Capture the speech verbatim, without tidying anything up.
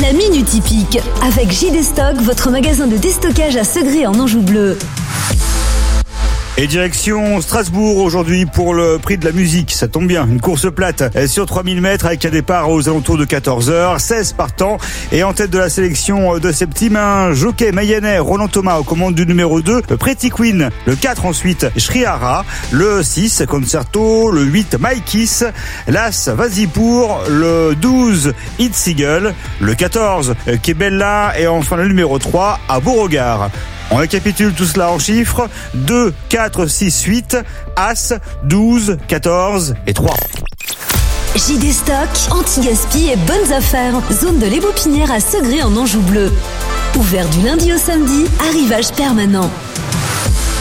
La Minute Hippique, avec J D Stock, votre magasin de déstockage à Segré en Anjou bleu. Et direction Strasbourg aujourd'hui pour le prix de la musique. Ça tombe bien, une course plate sur trois mille mètres avec un départ aux alentours de quatorze heures, seize partants. Et en tête de la sélection de Septime, un jockey mayennais, Roland Thomas, aux commandes du numéro deux, Pretty Queen. Le quatre ensuite, Shrihara. Le six, Concerto. Le huit, Maïkis. L'As, Vas-y pour. Le douze, It's Eagle. Le quatorze, Kebella. Et enfin le numéro trois, à Beauregard. On récapitule tout cela en chiffres. deux, quatre, six, huit, As, douze, quatorze et trois. J D Stock, anti-gaspi et bonnes affaires. Zone de l'Ébopinière à Segré en Anjou bleu. Ouvert du lundi au samedi, arrivage permanent.